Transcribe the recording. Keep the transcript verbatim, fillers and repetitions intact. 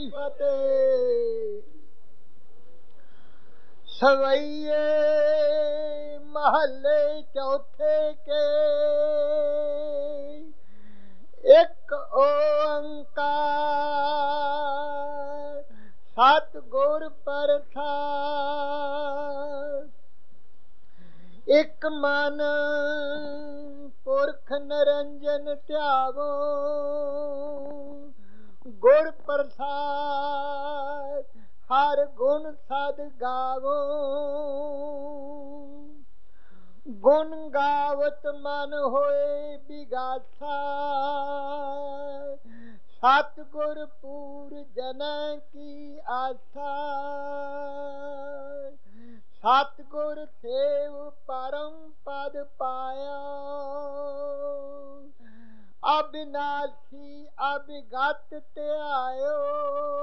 ਫਤਿਹ। ਸਵਈਏ ਮਹੱਲੇ ਚੌਥੇ ਕੇ ਇੱਕ ਓੰਕਾਰ ਸਤਿਗੁਰ ਪ੍ਰਸਾਦਿ। ਇੱਕ ਮਨ ਪੁਰਖ ਨਿਰੰਜਨ ਧਿਆਵੋ ਗੁਰ ਪ੍ਰਸਾਦਿ ਹਰ ਗੁਣ ਸਦ ਗਾਵੋ। ਗੁਣ ਗਾਵਤ ਮਨ ਹੋਏ ਬਿਗਾਸਾ ਸਤਿਗੁਰ ਪੂਰ ਜਨਾਂ ਕੀ ਆਸਾ। ਸਤਿਗੁਰ ਸੇਵ ਪਰਮ ਪਦ ਪਾਇਆ ਅਬਿਨਾਸੀ ਅਬਿਗਤ ਧਿਆਇਓ।